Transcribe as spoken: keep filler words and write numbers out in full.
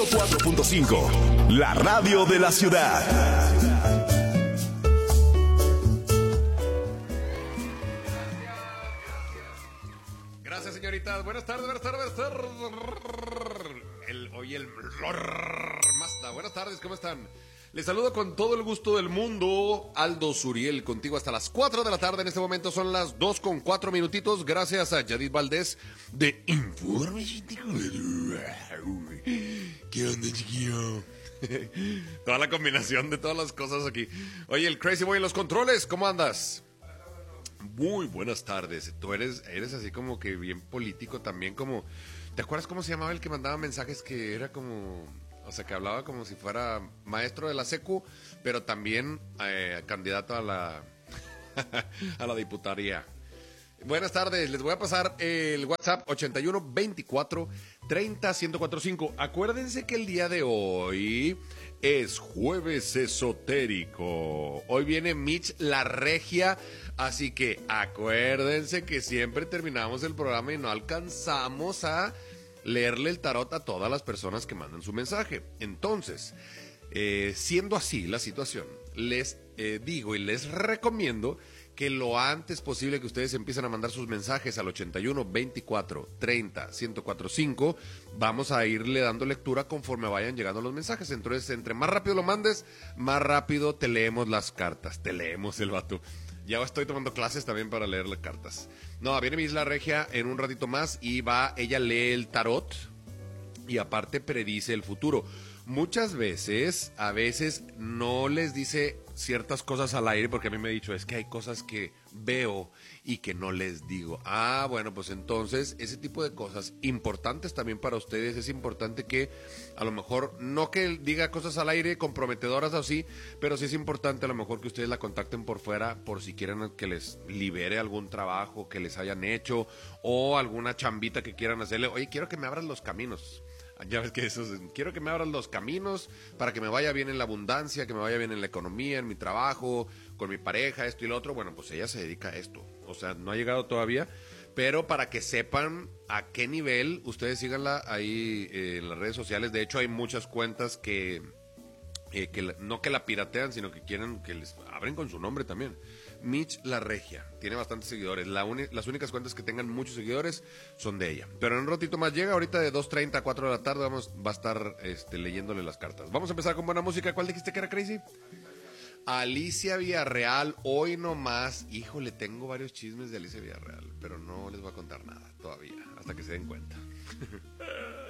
cuatro punto cinco, la radio de la ciudad. Gracias, señoritas. Buenas tardes, buenas tardes, buenas tardes. El, hoy el Mazda. Buenas tardes, ¿cómo están? Les saludo con todo el gusto del mundo, Aldo Suriel, contigo hasta las cuatro de la tarde. En este momento son las dos con cuatro minutitos. Gracias a Yadid Valdés de Informe. ¿Qué onda, chiquillo? Toda la combinación de todas las cosas aquí. Oye, el Crazy Boy en los controles, ¿cómo andas? Muy buenas tardes. Tú eres, eres así como que bien político también, como... ¿Te acuerdas cómo se llamaba el que mandaba mensajes que era como... O sea, que hablaba como si fuera maestro de la secu, pero también eh, candidato a la a la diputaría? Buenas tardes, les voy a pasar el WhatsApp ochenta y uno veinticuatro treinta ciento cuarenta y cinco. Acuérdense que el día de hoy es jueves esotérico. Hoy viene Mitch La Regia, así que acuérdense que siempre terminamos el programa y no alcanzamos a leerle el tarot a todas las personas que mandan su mensaje. Entonces, eh, siendo así la situación, les eh, digo y les recomiendo que lo antes posible que ustedes empiecen a mandar sus mensajes al ochenta y uno veinticuatro treinta ciento cuarenta y cinco. Vamos a irle dando lectura conforme vayan llegando los mensajes. Entonces, entre más rápido lo mandes, más rápido te leemos las cartas. Te leemos el vato. Ya estoy tomando clases también para leer las cartas. No, viene mi Isla Regia en un ratito más y va, ella lee el tarot y aparte predice el futuro. Muchas veces, a veces no les dice ciertas cosas al aire, porque a mí me ha dicho, es que hay cosas que veo y que no les digo. Ah, bueno, pues entonces ese tipo de cosas importantes también para ustedes. Es importante que a lo mejor, no que diga cosas al aire comprometedoras así, pero sí es importante a lo mejor que ustedes la contacten por fuera, por si quieren que les libere algún trabajo que les hayan hecho o alguna chambita que quieran hacerle. Oye, quiero que me abran los caminos. Ya ves que eso es, quiero que me abran los caminos para que me vaya bien en la abundancia, que me vaya bien en la economía, en mi trabajo, con mi pareja, esto y lo otro. Bueno, pues ella se dedica a esto. O sea, no ha llegado todavía, pero para que sepan a qué nivel, ustedes síganla ahí eh, en las redes sociales. De hecho, hay muchas cuentas que, eh, que la, no que la piratean, sino que quieren que les abren con su nombre también. Mitch La Regia, tiene bastantes seguidores. La uni- las únicas cuentas que tengan muchos seguidores son de ella. Pero en un ratito más llega, ahorita de dos treinta a cuatro de la tarde vamos, va a estar este, leyéndole las cartas. Vamos a empezar con buena música. ¿Cuál dijiste que era, Crazy? Alicia Villarreal, hoy nomás. Híjole, tengo varios chismes de Alicia Villarreal, pero no les voy a contar nada todavía, hasta que se den cuenta.